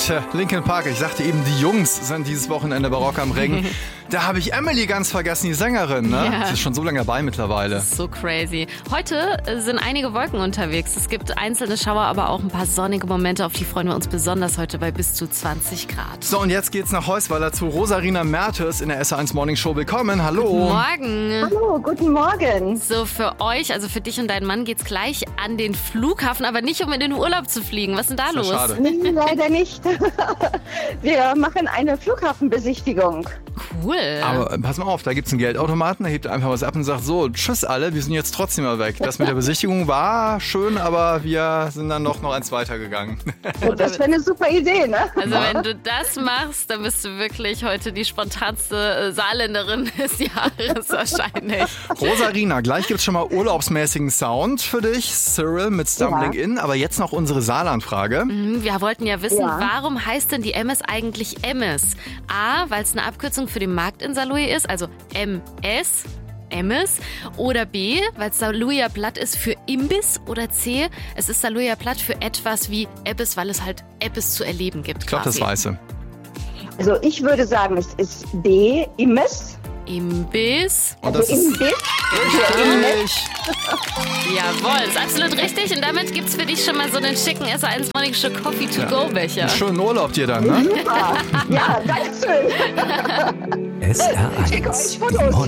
Tja, Linkin Park, ich sagte eben, die Jungs sind dieses Wochenende bei Rock am Ring. Da habe ich Emily ganz vergessen, die Sängerin, ne? Ja. Sie ist schon so lange dabei mittlerweile. So crazy. Heute sind einige Wolken unterwegs. Es gibt einzelne Schauer, aber auch ein paar sonnige Momente. Auf die freuen wir uns besonders heute bei bis zu 20 Grad. So, und jetzt geht's nach Heusweiler zu Rosarina Mertes in der SR1 Morning Show. Willkommen, hallo. Morgen. Hallo, guten Morgen. So, für euch, also für dich und deinen Mann geht's gleich an den Flughafen, aber nicht, um in den Urlaub zu fliegen. Was ist denn da los? Schade. Nee, leider nicht. Wir machen eine Flughafenbesichtigung. Cool. Aber pass mal auf, da gibt's einen Geldautomaten, da hebt einfach was ab und sagt so, tschüss alle, wir sind jetzt trotzdem mal weg. Das mit der Besichtigung war schön, aber wir sind dann noch eins weitergegangen. Und das wäre eine super Idee, ne? Also wenn du das machst, dann bist du wirklich heute die spontanste Saarländerin des Jahres wahrscheinlich. Rosarina, gleich gibt's schon mal urlaubsmäßigen Sound für dich. Cyril mit Stumbling In, aber jetzt noch unsere Saarland-Frage. Wir wollten ja wissen, Ja. warum heißt denn die Emmes eigentlich Emmes? A, weil es eine Abkürzung für den Markt in Saarlouis ist, also MS, Emmes. Oder B, weil es Saarlouier Platt ist für Imbiss. Oder C, es ist Saarlouier Platt für etwas wie Ebbes, weil es halt Ebbes zu erleben gibt. Ich glaube, das Weiße. Also ich würde sagen, es ist D, Immes. Imbiss. Und Also das ist Imbiss. richtig. Jawohl, ist absolut richtig. Und damit gibt's für dich schon mal so einen schicken SR1 Morning Show Coffee to go Becher. Einen schönen Urlaub dir dann, ne? Super. Ja, danke schön. SR1. Ich schicke euch Fotos.